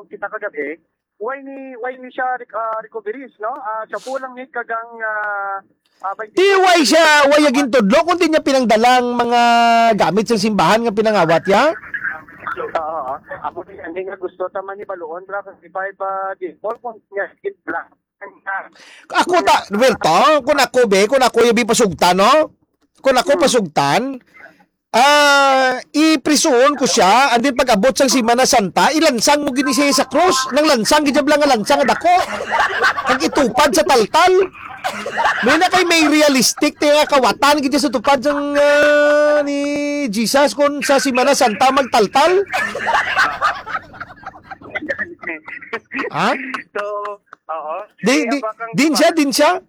kung kita kagabi, why ni siya recoveries, no? Siya po lang ni kagang Di way siya, way aging tudlo, kung di niya pinangdalang mga gamit sa simbahan nga pinangawat ya. Ako hindi nga gusto taman ni Baluon, bra, kasi pa di, kung niya, it black. Ako ta, Roberto, kung ako yung pasugtan, no? Kung ako pasugtan, iprisuon ko siya, andin pag-abot sang Semana Santa, ilansang mo gini siya sa krus, nang lansang, gijab lang nga lansang nga dako, kag itupad sa taltal. May na kay may realistic nga kawatan gid sa tupad sang ni Jesus kung sa Semana Santa magtaltal. Ha? So, oo. Din siya.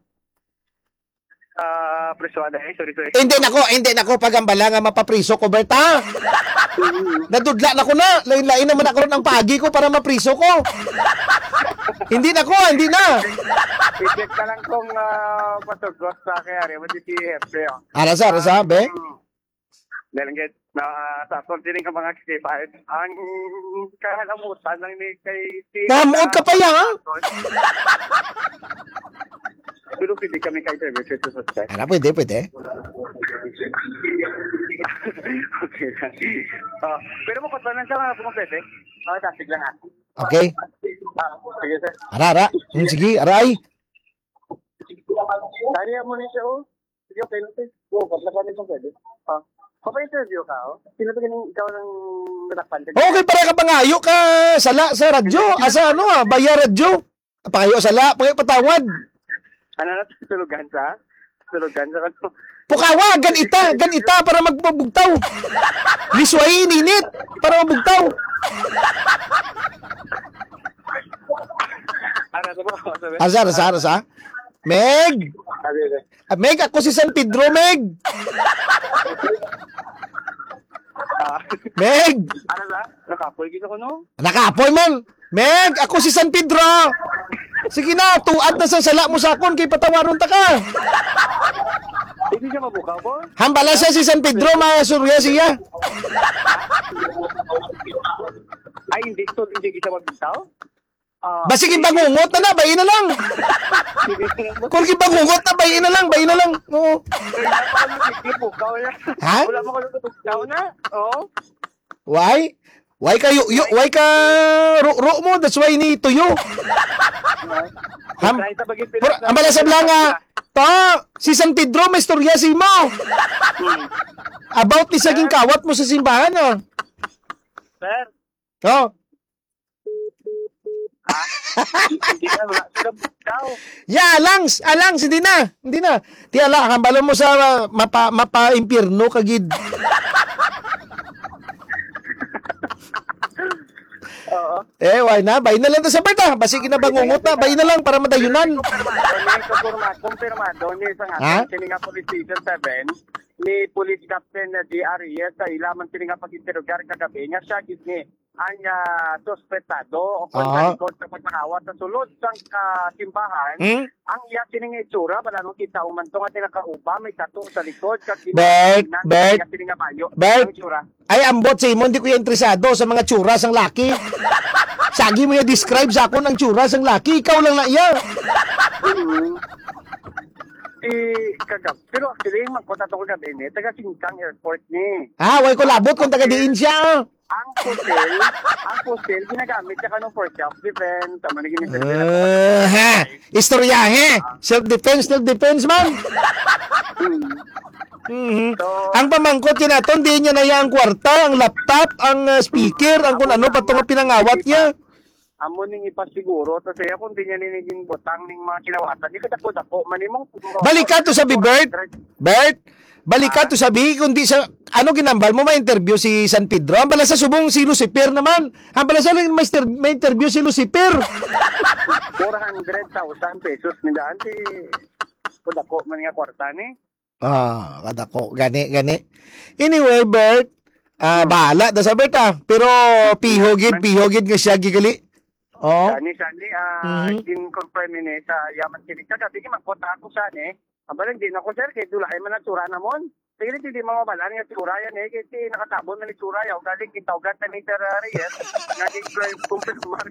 Presuada sorry. Hindi nako pagambala nga mapapriso ko, Berta. Nadudla na ko na. Lain naman ako ng pagi ko para mapriso ko. Hindi na. I-check ka lang kung patugot sa kaya mo si Hepe. Arasa, be? Dalangit na sa kontining ka mga kipahit. Ang kahalamutan lang ni kay Namuot ka pa yan, ha? Pero pwede kami kay services sa site. Pwede. Okay. Pero mo patwanan sa mga pumapete. Tasig lang ako. Okay. Sige, sir. Ara. Sige, aray. Tariya mo ni siya, Sige, okay lang, sir. Patlapan nito pwede. Papa-interview ka, Sino ba ganun ikaw ng natakpan? Okay, para ka pangayo ka sala sa radyo. Asa Baya radyo. Pangayo sala, pangayo patawad. Ano na, tulugan sa ano? Pukawa, ganita para magpabugtaw. Lisway, ninit, para mabugtaw. Asa? Meg, ako si San Pedro, Meg. Meg! Ano na? Nakapoy gito ko, no? Nakapoy mo! Meg, ako si San Pedro! Sige na, tuad na sa sala mo sa akon, kay patawaron ta ka! Hindi siya mabukaw po? Hambala siya si San Pedro, masurya siya! Ay, hindi kita magbitaw? Basi bangungot na bayin na lang! Kung bangungot na, bayin na lang! Oo. Ha? Wala mo ko nagtugtaw na? Oo. Why? Why ka ro mo? That's why ni tuyo. Ang balasab lang si San Pedro may istorya si mo. About ni saging kawat mo sa simbahan, Sir? Oh. Alangs, hindi na. Ti ala hambalo mo sa mapa-impierno kagid. Oo. Why na? Bay na lang ta sa bata. Basi kinabangungot na, bay na lang para madayunan. Kumpirmado ni sa nga kininga Police Station 7 ni Police Captain D.R.E.S. sa ilaman kininga pag-interrogar kagabi nga siya gid ni ang suspetado o kung kalikod sa pagkakawat sa sulod sang simbahan, ang iya kining itsura, bala nung kita umantong at nakauba, may tattoo sa likod, Bert, itsura. Ay, ambot sa imo, hindi ko yung interesado sa mga tsura sang laki. Sagi mo yung describe sa akon ang tsura sang laki, ikaw lang na iya. Pero actually, magpunta ko gabi ni, taga Singkang Airport ni. Way ko labot kung taga diin siya. Ang postel, ginagamit siya kanong for self-defense. Tama na ginagawa. Istoryahe. Self-defense man. So, ang pamangkot yun natin, di niya na yung kwarta, ang laptop, ang speaker, ang kung ano, patong pinangawat niya. Amo ning ipasiguro, kasi kung di niya niniging butang ning mga kinawatan, di ka dako manimong siguro. Balik ka to sabi, Bert, balik ka to sabi, kung di sa, ano ginambal mo, ma-interview si San Pedro, ang bala sa subong si Lucifer naman, ang bala sa may interview si Lucifer. 400,000 pesos, nindaan si kudako man nga kwarta ni. Kadako, gani. Anyway, Bert, bahala da sa Bert pero pihogid nga siya gigali. Sani, in-confirm ni sa yaman kinig ka, kasi magkota ako sani, abalang din ako sir, kaya dulahay man na tsura namon. Sige, hindi mga malan nga tsura yan kasi nakatabon na ni tsura yaw, galing kitawgat na ni Terrarias, naging kumpirmar